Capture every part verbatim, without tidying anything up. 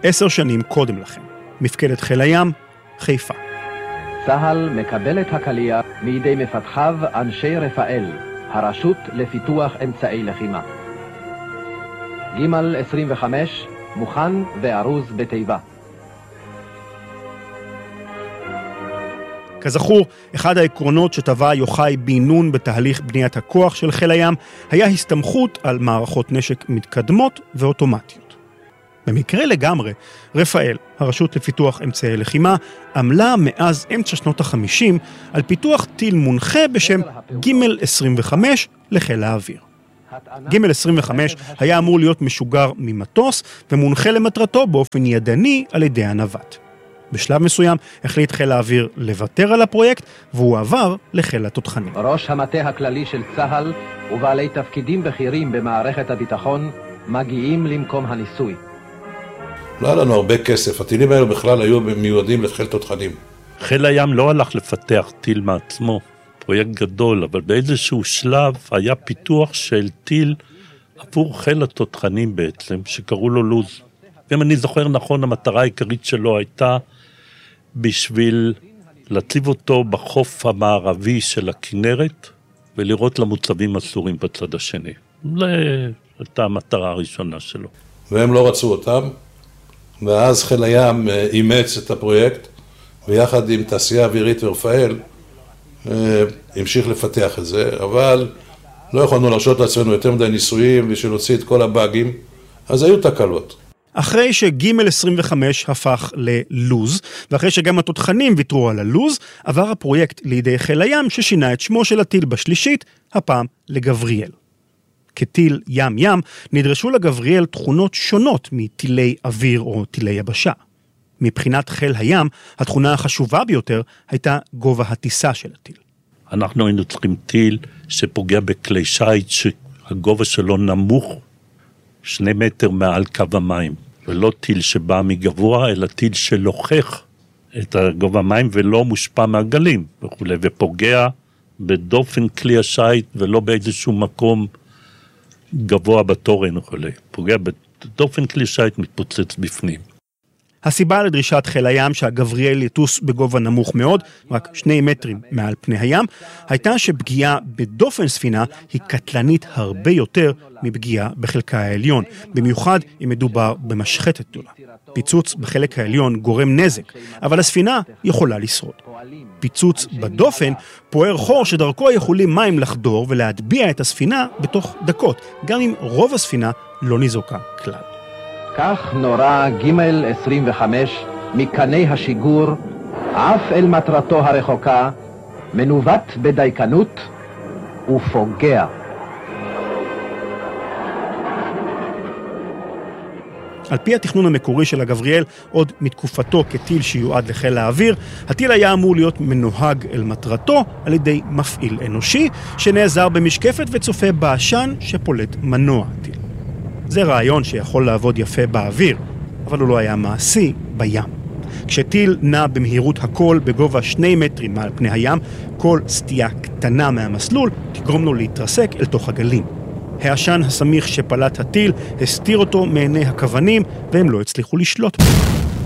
עשר שנים קודם לכן. מפקדת חיל הים, חיפה. צה"ל מקבל את הקלייה מידי מפתחיו אנשי רפאל, הרשות לפיתוח אמצעי לחימה. ג' עשרים וחמש, מוכן וארוז בתיבה. כזכור, אחד העקרונות שטבע יוחאי בן נון בתהליך בניית הכוח של חיל הים היה הסתמכות על מערכות נשק מתקדמות ואוטומטיות. במקרה לגמרי, רפאל, הרשות לפיתוח אמצעי לחימה, עמלה מאז אמצע שנות החמישים על פיתוח טיל מונחה בשם ג' עשרים וחמש לחיל האוויר. ג' עשרים וחמש היה אמור להיות משוגר ממטוס ומונחה למטרתו באופן ידני על ידי הנווט. בשלב מסוים החליט חיל האוויר לוותר על הפרויקט והוא עבר לחיל התותחנים. ראש המטה הכללי של צה"ל ובעלי תפקידים בכירים במערכת הביטחון מגיעים למקום הניסוי. לא היה לנו הרבה כסף, הטילים האלה בכלל היו מיועדים לחיל תותחנים. חיל הים לא הלך לפתח טיל מעצמו, פרויקט גדול, אבל באיזשהו שלב היה פיתוח של טיל עבור חיל התותחנים בעצם, שקראו לו לוז. אם אני זוכר נכון, המטרה העיקרית שלו הייתה בשביל להציב אותו בחוף המערבי של הכנרת, ולראות למוצבים הסורים בצד השני. זו הייתה המטרה הראשונה שלו. והם לא רצו אותם, ואז חיל הים אימץ את הפרויקט, ויחד עם תעשייה אווירית ורפאל, המשיך לפתח את זה, אבל לא יכולנו להרשות לעצמנו יותר מדי ניסויים, בשביל להוציא את כל הבאגים, אז היו תקלות. אחרי שג' עשרים וחמש הפך ללוז, ואחרי שגם התותחנים ויתרו על הלוז, עבר הפרויקט לידי חיל הים ששינה את שמו של הטיל בשלישית, הפעם לגבריאל. כטיל ים-ים נדרשו לגבריאל תכונות שונות מטילי אוויר או טילי יבשה. מבחינת חיל הים, התכונה החשובה ביותר הייתה גובה הטיסה של הטיל. אנחנו היינו צריכים טיל שפוגע בכלי שיט שהגובה שלו נמוך שני מטר מעל קו המים. ולא טיל שבא מגבוה, אלא טיל שלוחך את הגובה המים ולא מושפע מהגלים וכו', ופוגע בדופן כלי השיט ולא באיזשהו מקום גבוה בתורן וכו'. פוגע בדופן כלי השיט מתפוצץ בפנים. הסיבה לדרישת חיל הים שהגבריאל יטוס בגובה נמוך מאוד, רק שני מטרים מעל פני הים, הייתה שפגיעה בדופן ספינה היא קטלנית הרבה יותר מפגיעה בחלקה העליון, במיוחד אם מדובר במשחטת גדולה. פיצוץ בחלק העליון גורם נזק, אבל הספינה יכולה לשרוד. פיצוץ בדופן פוער חור שדרכו יכולים מים לחדור ולהטביע את הספינה בתוך דקות, גם אם רוב הספינה לא ניזוקה כלל. כך נורא ג' עשרים וחמש מקני השיגור, עף אל מטרתו הרחוקה, מנווט בדייקנות ופוגע. על פי התכנון המקורי של הגבריאל, עוד מתקופתו כטיל שיועד לחיל האוויר, הטיל היה אמור להיות מנוהג אל מטרתו על ידי מפעיל אנושי, שנעזר במשקפת וצופה בעשן שפולט מנוע הטיל. זה רעיון שיכול לעבוד יפה באוויר, אבל הוא לא היה מעשי בים. כשטיל נע במהירות הכל בגובה שני מטרים מעל פני הים, כל סטייה קטנה מהמסלול תגרום לו להתרסק אל תוך הגלים. העשן הסמיך שפלט הטיל הסתיר אותו מעיני הכוונים, והם לא הצליחו לשלוט בו.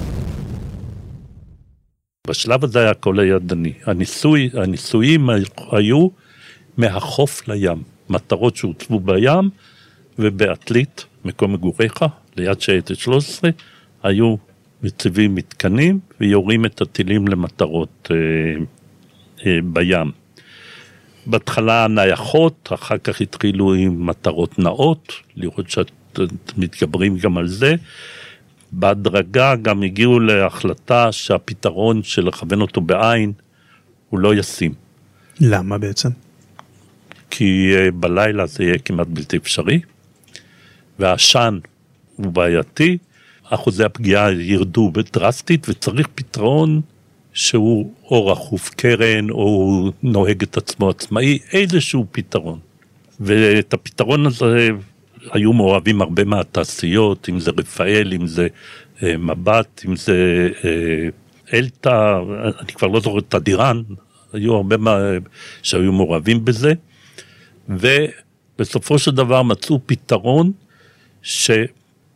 בשלב הזה היה הכל הידני. הניסוי, הניסויים היו מהחוף לים. מטרות שהוצבו בים ובעתלית, מקום מגוריך, ליד שייטת שלוש עשרה, היו מציבים מתקנים ויורים את הטילים למטרות אה, אה, בים. בהתחלה נייחות, אחר כך התחילו עם מטרות נאות, לראות שאתם מתגברים גם על זה. בהדרגה גם הגיעו להחלטה שהפתרון של לכוון אותו בעין הוא לא ישים. למה בעצם? כי בלילה זה יהיה כמעט בלתי אפשרי, והעשן הוא בעייתי, אחוזי הפגיעה ירדו בדרסטית, וצריך פתרון שהוא או רחוף קרן, או נוהג את עצמו עצמאי, איזשהו פתרון. ואת הפתרון הזה היו מעורבים הרבה מהתעשיות, אם זה רפאל, אם זה אה, מבט, אם זה אה, אלטה, אני כבר לא זוכר את הדירן, היו הרבה מה, שהיו מעורבים בזה, ובסופו של דבר מצאו פתרון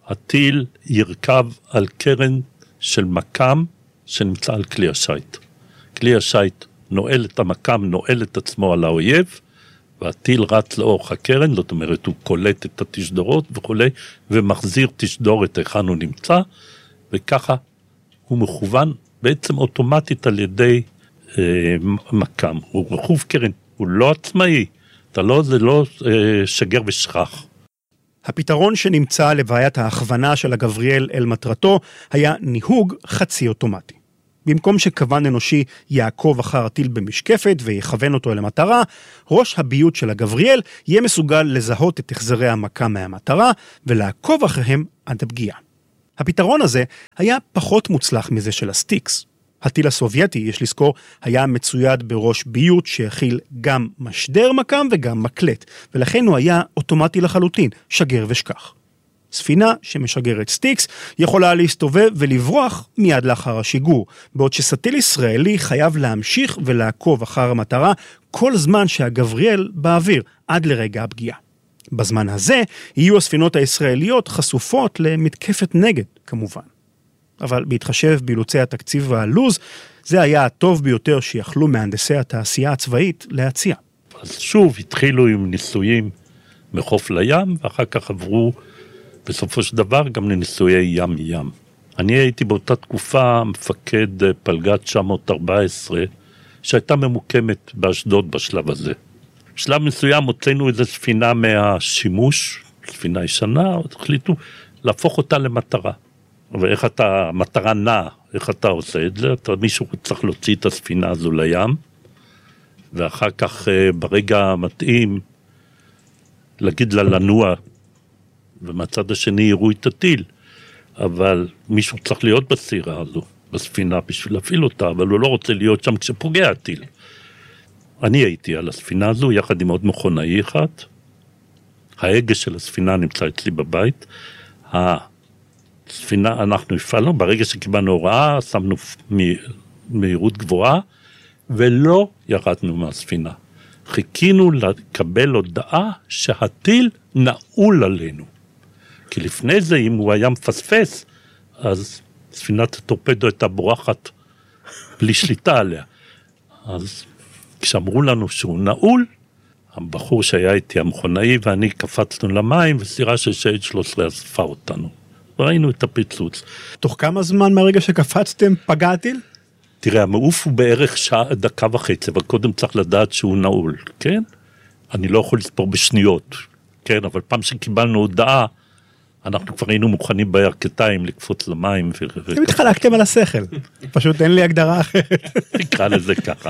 הטיל ירכב על קרן של מקם שנמצא על כלי השייט. כלי השייט נועל את המקם, נועל את עצמו על האויב, והטיל רץ לאורך הקרן, זאת אומרת הוא קולט את התשדורות וכו', ומחזיר תשדורת היכן הוא נמצא, וככה הוא מכוון בעצם אוטומטית על ידי אה, מקם. הוא רכוב קרן, הוא לא עצמאי, אתה לא, זה לא אה, שגר ושכח. הפתרון שנמצא לבעיית ההכוונה של הגבריאל אל מטרתו היה ניהוג חצי אוטומטי. במקום שכוון אנושי יעקב אחר הטיל במשקפת ויכוון אותו אל המטרה, ראש הביות של הגבריאל יהיה מסוגל לזהות את החזרי המכה מהמטרה ולעקוב אחריהם עד הפגיעה. הפתרון הזה היה פחות מוצלח מזה של הסטיקס. הטיל הסובייטי, יש לזכור, היה מצויד בראש ביות שהכיל גם משדר מקם וגם מקלט, ולכן הוא היה אוטומטי לחלוטין, שגר ושכח. ספינה שמשגרת סטיקס יכולה להסתובב ולברוח מיד לאחר השיגור, בעוד שסטיל ישראלי חייב להמשיך ולעקוב אחר המטרה כל זמן שהגבריאל באוויר עד לרגע הפגיעה. בזמן הזה יהיו הספינות הישראליות חשופות למתקפת נגד, כמובן. אבל בהתחשב באילוצי התקציב והלוז, זה היה הטוב ביותר שיכלו מהנדסי התעשייה הצבאית להציע. אז שוב התחילו עם ניסויים מחוף לים, ואחר כך עברו בסופו של דבר גם לניסויי ים ים. אני הייתי באותה תקופה מפקד פלגת תשע מאות וארבע עשרה, שהייתה ממוקמת באשדוד בשלב הזה. בשלב מסוים הוצאנו איזו ספינה מהשימוש, ספינה ישנה, החליטו להפוך אותה למטרה. ואיך אתה, מטרה נעה, איך אתה עושה את זה? אתה, מישהו צריך להוציא את הספינה הזו לים, ואחר כך ברגע המתאים, להגיד לה לנוע, ומהצד השני יראו את הטיל, אבל מישהו צריך להיות בסירה הזו, בספינה, בשביל להפעיל אותה, אבל הוא לא רוצה להיות שם כשפוגע הטיל. אני הייתי על הספינה הזו, יחד עם עוד מכונאי אחד, ההגה של הספינה נמצא אצלי בבית, הספינה אנחנו הפעלנו, ברגע שקיבלנו הוראה, שמנו מהירות גבוהה, ולא ירדנו מהספינה. חיכינו לקבל הודעה שהטיל נעול עלינו. כי לפני זה, אם הוא היה מפספס, אז ספינת הטורפדו הייתה בורחת בלי שליטה עליה. אז כשאמרו לנו שהוא נעול, הבחור שהיה איתי המכונאי ואני קפצנו למים, וסירה של שייט שלוש עשרה אספה אותנו. ראינו את הפיצוץ. תוך כמה זמן מהרגע שקפצתם פגע הטיל? תראה, המעוף הוא בערך שעה, דקה וחצי, אבל קודם צריך לדעת שהוא נעול, כן? אני לא יכול לספור בשניות, כן? אבל פעם שקיבלנו הודעה, אנחנו כבר היינו מוכנים בירכתיים לקפוץ למים. אתם התחלקתם על השכל, פשוט אין לי הגדרה אחרת. נקרא לזה ככה.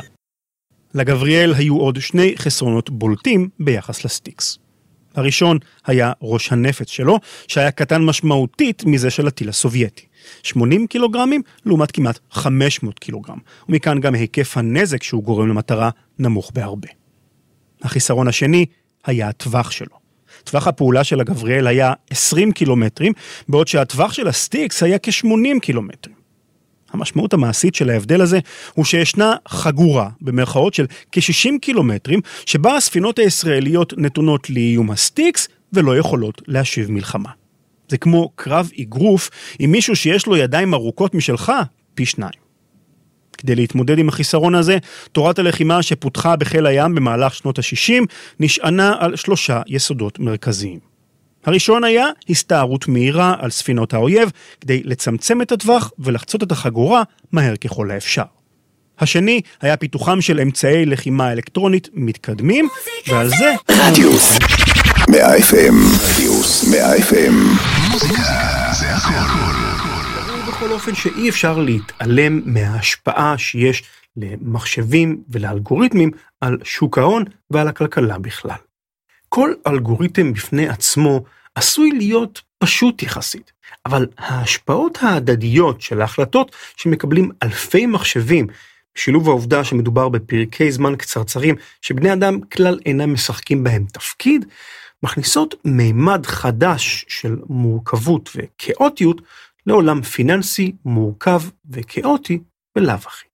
לגבריאל היו עוד שני חסרונות בולטים ביחס לסטיקס. הראשון היה ראש הנפץ שלו, שהיה קטן משמעותית מזה של הטיל הסובייטי. שמונים קילוגרמים לעומת כמעט חמש מאות קילוגרם, ומכאן גם היקף הנזק שהוא גורם למטרה נמוך בהרבה. החיסרון השני היה הטווח שלו. טווח הפעולה של הגבריאל היה עשרים קילומטרים, בעוד שהטווח של הסטיקס היה כ-שמונים קילומטרים. המשמעות המעשית של ההבדל הזה הוא שישנה חגורה במרכאות של כ-שישים קילומטרים, שבה הספינות הישראליות נתונות לאיום הסטיקס ולא יכולות להשיב מלחמה. זה כמו קרב אגרוף עם מישהו שיש לו ידיים ארוכות משלך פי שניים. כדי להתמודד עם החיסרון הזה, תורת הלחימה שפותחה בחיל הים במהלך שנות ה-שישים נשענה על שלושה יסודות מרכזיים. הראשון היה הסתערות מהירה על ספינות האויב כדי לצמצם את הטווח ולחצות את החגורה מהר ככל האפשר. השני היה פיתוחם של אמצעי לחימה אלקטרונית מתקדמים, ועל זה... רדיוס מאה אף אם, רדיוס מאה אף אם, מוזיקה זה הכל. בכל אופן שאי אפשר להתעלם מההשפעה שיש למחשבים ולאלגוריתמים על שוק ההון ועל הכלכלה בכלל. כל אלגוריתם בפני עצמו עשוי להיות פשוט יחסית, אבל ההשפעות ההדדיות של ההחלטות שמקבלים אלפי מחשבים, בשילוב העובדה שמדובר בפרקי זמן קצרצרים שבני אדם כלל אינם משחקים בהם תפקיד, מכניסות מימד חדש של מורכבות וכאוטיות לעולם פיננסי מורכב וכאוטי בלאו הכי.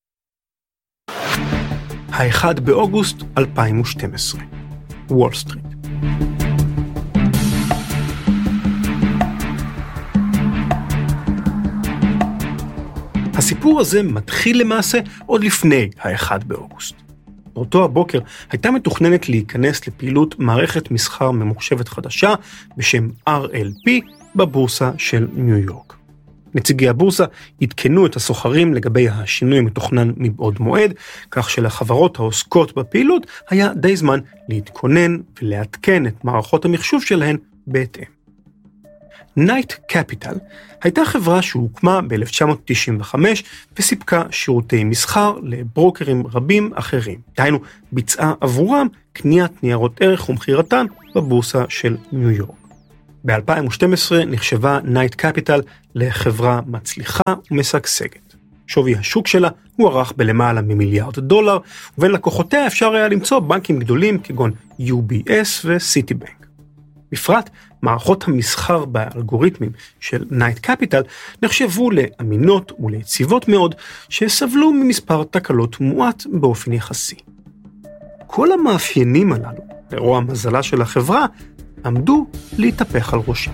האחד באוגוסט אלפיים ושתים עשרה, וול סטריט. הסיפור הזה מתחיל למעשה עוד לפני האחד באוגוסט. באותו הבוקר הייתה מתוכננת להיכנס לפעילות מערכת מסחר ממוחשבת חדשה בשם אר אל פי בבורסה של ניו יורק. נציגי הבורסה עדכנו את הסוחרים לגבי השינוי המתוכנן מבעוד מועד, כך שלחברות העוסקות בפעילות היה די זמן להתכונן ולעדכן את מערכות המחשוב שלהן בהתאם. נייט קפיטל הייתה חברה שהוקמה ב-אלף תשע מאות תשעים וחמש וסיפקה שירותי מסחר לברוקרים רבים אחרים. דהיינו, ביצעה עבורם קניית ניירות ערך ומחירתן בבורסה של ניו יורק. ב-אלפיים ושתים עשרה נחשבה נייט קפיטל לחברה מצליחה ומשגשגת. שווי השוק שלה הוערך בלמעלה ממיליארד דולר, ובין לקוחותיה אפשר היה למצוא בנקים גדולים כגון יו בי אס וסיטי בנק. בפרט, מערכות המסחר באלגוריתמים של נייט קפיטל נחשבו לאמינות וליציבות מאוד, שסבלו ממספר תקלות מועט באופן יחסי. כל המאפיינים הללו, לרוע מזלה של החברה, עמדו להתהפך על ראשה.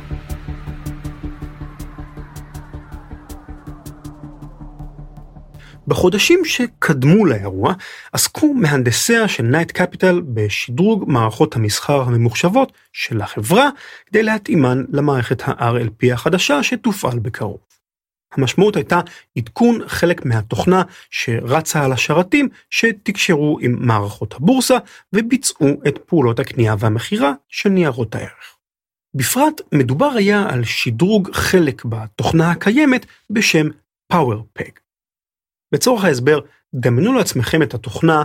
בחודשים שקדמו לאירוע, עסקו מהנדסיה של נייט קפיטל בשדרוג מערכות המסחר הממוחשבות של החברה, כדי להתאימן למערכת ה-אר אל פי החדשה שתופעל בקרוב. המשמעות הייתה עדכון חלק מהתוכנה שרצה על השרתים שתקשרו עם מערכות הבורסה וביצעו את פעולות הקנייה והמחירה של ניירות הערך. בפרט מדובר היה על שדרוג חלק בתוכנה הקיימת בשם PowerPeg. בצורך ההסבר, דמיינו לעצמכם את התוכנה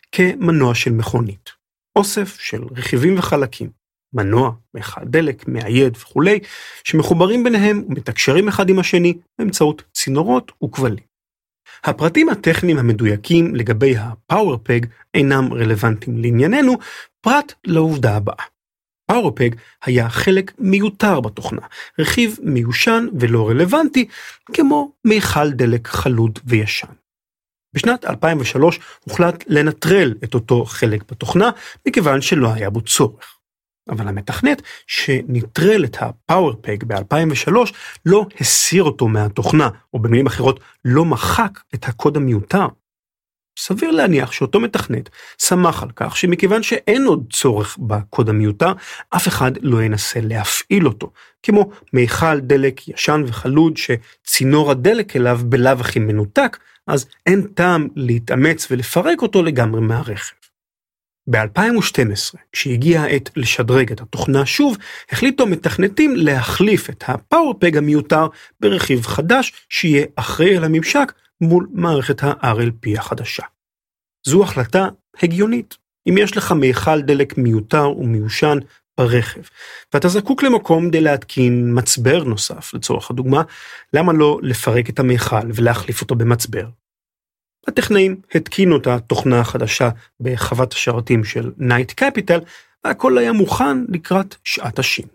כמנוע של מכונית. אוסף של רכיבים וחלקים, מנוע, מיכל דלק, מאייד וכו', שמחוברים ביניהם ומתקשרים אחד עם השני באמצעות צינורות וכבלים. הפרטים הטכניים המדויקים לגבי ה-PowerPeg אינם רלוונטיים לענייננו, פרט לעובדה הבאה. PowerPeg היה חלק מיותר בתוכנה, רכיב מיושן ולא רלוונטי, כמו מיכל דלק חלוד וישן. בשנת אלפיים ושלוש הוחלט לנטרל את אותו חלק בתוכנה, מכיוון שלא היה בו צורך. אבל המתכנת שנטרל את ה-PowerPeg ב-אלפיים ושלוש לא הסיר אותו מהתוכנה, או במילים אחרות לא מחק את הקוד המיותר. סביר להניח שאותו מתכנת שמח על כך שמכיוון שאין עוד צורך בקוד המיותר, אף אחד לא ינסה להפעיל אותו, כמו מיכל דלק ישן וחלוד שצינור הדלק אליו בלאו הכי מנותק, אז אין טעם להתאמץ ולפרק אותו לגמרי מהרכב. ב-אלפיים ושתים עשרה, כשהגיעה העת לשדרג את התוכנה שוב, החליטו המתכנתים להחליף את ה-PowerPeg המיותר ברכיב חדש שיהיה אחראי על הממשק מול מערכת ה-אר אל פי החדשה. זו החלטה הגיונית. אם יש לך מיכל דלק מיותר ומיושן ברכב, ואתה זקוק למקום כדי להתקין מצבר נוסף, לצורך הדוגמה, למה לא לפרק את המיכל ולהחליף אותו במצבר? הטכנאים התקינו את התוכנה החדשה בחוות השרתים של נייט קפיטל, והכל היה מוכן לקראת שעת השין.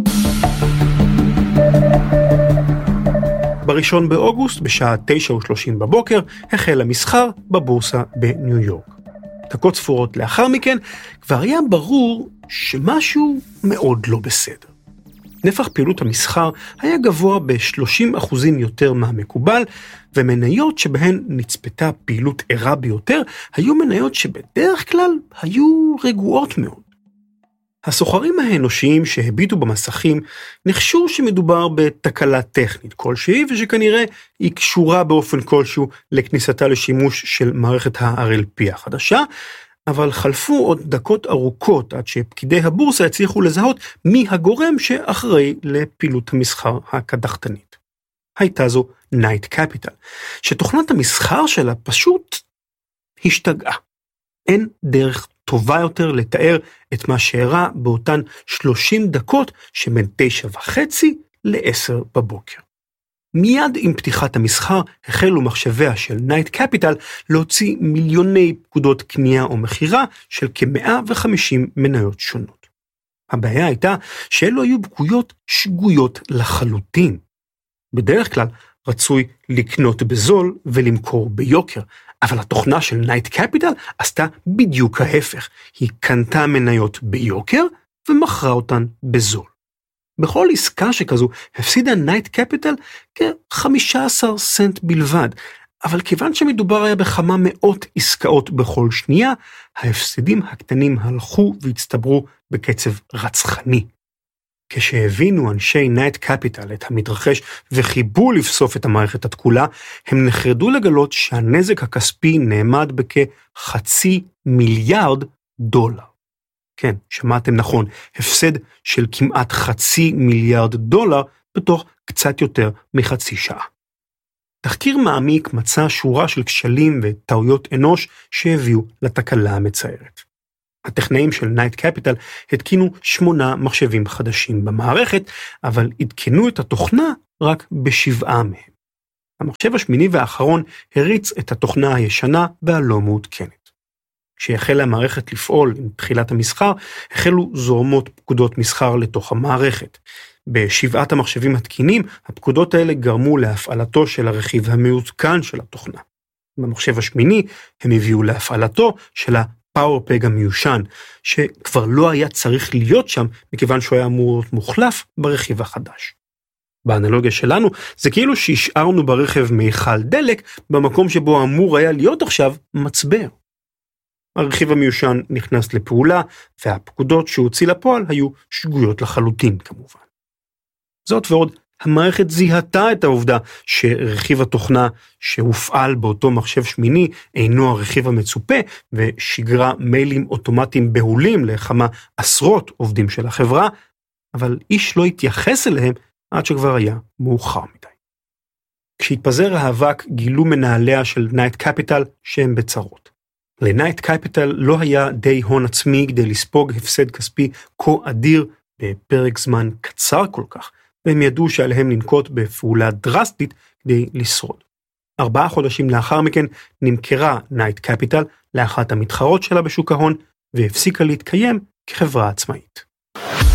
בראשון באוגוסט, בשעה תשע ושלושים בבוקר, החל המסחר בבורסה בניו יורק. דקות ספורות לאחר מכן, כבר היה ברור שמשהו מאוד לא בסדר. נפח פעילות המסחר היה גבוה ב-שלושים אחוזים יותר מהמקובל, ומניות שבהן נצפתה פעילות ערה ביותר, היו מניות שבדרך כלל היו רגועות מאוד. הסוחרים האנושיים שהביטו במסכים נחשו שמדובר בתקלה טכנית כלשהי, ושכנראה היא קשורה באופן כלשהו לכניסתה לשימוש של מערכת ה-אר אל פי החדשה, אבל חלפו עוד דקות ארוכות עד שפקידי הבורסה הצליחו לזהות מי הגורם שאחראי לפעילות המסחר הקדחתנית. הייתה זו נייט קפיטל, שתוכנת המסחר שלה פשוט השתגעה. אין דרך טובה יותר לתאר את מה שאירע באותן שלושים דקות שבין תשע וחצי לעשר בבוקר. מיד עם פתיחת המסחר החלו מחשביה של נייט קפיטל להוציא מיליוני פקודות קנייה או מחירה של כ-מאה וחמישים מניות שונות. הבעיה הייתה שאלו היו פקודות שגויות לחלוטין. בדרך כלל רצוי לקנות בזול ולמכור ביוקר, אבל התוכנה של נייט קפיטל עשתה בדיוק ההפך. היא קנתה מניות ביוקר ומכרה אותן בזול. בכל עסקה שכזו הפסידה נייט קפיטל כ-חמישה עשר סנט בלבד, אבל כיוון שמדובר היה בכמה מאות עסקאות בכל שנייה, ההפסדים הקטנים הלכו והצטברו בקצב רצחני. כשהבינו אנשי נייט קפיטל את המתרחש וחיבו לבסוף את המערכת התקולה, הם נחרדו לגלות שהנזק הכספי נאמד בכחצי מיליארד דולר. כן, שמעתם נכון, הפסד של כמעט חצי מיליארד דולר בתוך קצת יותר מחצי שעה. תחקיר מעמיק מצא שורה של כשלים וטעויות אנוש שהביאו לתקלה המצערת. הטכנאים של נייט קפיטל התקינו שמונה מחשבים חדשים במערכת, אבל עדכנו את התוכנה רק בשבעה מהם. המחשב השמיני והאחרון הריץ את התוכנה הישנה והלא מעודכנת. כשהחלה המערכת לפעול עם תחילת המסחר, החלו זורמות פקודות מסחר לתוך המערכת. בשבעת המחשבים התקינים, הפקודות האלה גרמו להפעלתו של הרכיב המעודכן של התוכנה. במחשב השמיני הם הביאו להפעלתו של הפאורפג המיושן, שכבר לא היה צריך להיות שם, מכיוון שהוא היה אמור להיות מוחלף ברכיב החדש. באנלוגיה שלנו, זה כאילו שהשארנו ברכב מיכל דלק, במקום שבו אמור היה להיות עכשיו מצבר. הרכיב המיושן נכנס לפעולה, והפקודות שהוציא לפועל היו שגויות לחלוטין כמובן. זאת ועוד, המערכת זיהתה את העובדה שרכיב התוכנה שהופעל באותו מחשב שמיני אינו הרכיב המצופה, ושיגרה מיילים אוטומטיים בהולים לכמה עשרות עובדים של החברה, אבל איש לא התייחס אליהם עד שכבר היה מאוחר מדי. כשהתפזר האבק גילו מנהליה של נייט קפיטל שהם בצרות. לנייט קפיטל לא היה די הון עצמי כדי לספוג הפסד כספי כה אדיר בפרק זמן קצר כל כך, והם ידעו שעליהם לנקוט בפעולה דרסטית כדי לשרוד. ארבעה חודשים לאחר מכן נמכרה נייט קפיטל לאחת המתחרות שלה בשוק ההון, והפסיקה להתקיים כחברה עצמאית.